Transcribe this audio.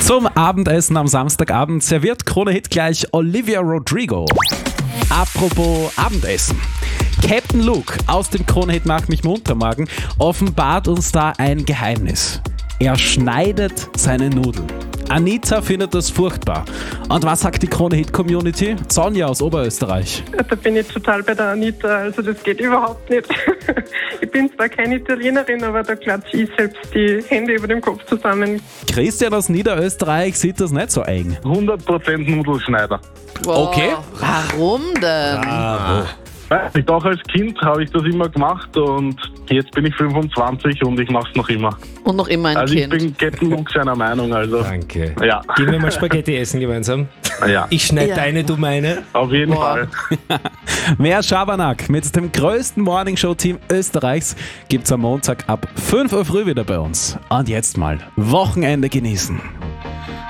Zum Abendessen am Samstagabend serviert Krone-Hit gleich Olivia Rodrigo. Apropos Abendessen. Captain Luke aus dem Krone-Hit Mach mich munter Magen offenbart uns da ein Geheimnis. Er schneidet seine Nudeln. Anita findet das furchtbar. Und was sagt die Krone-Hit-Community? Sonja aus Oberösterreich. Da bin ich total bei der Anita, also das geht überhaupt nicht. Ich bin zwar keine Italienerin, aber da klatsche ich selbst die Hände über dem Kopf zusammen. Christian aus Niederösterreich sieht das nicht so eng. 100% Nudelschneider. Boah, Okay. Warum denn? Ich dachte, als Kind habe ich das immer gemacht und jetzt bin ich 25 und ich mache es noch immer. Und noch immer ein Also Kind. ich bin Captain Luke seiner Meinung, also Danke. ja, Gehen wir mal Spaghetti essen gemeinsam. ja, Ich schneide Ja. deine, du meine. auf jeden Fall. Mehr Schabernack mit dem größten Morningshow-Team Österreichs gibt's am Montag ab 5 Uhr früh wieder bei uns. Und jetzt mal Wochenende genießen.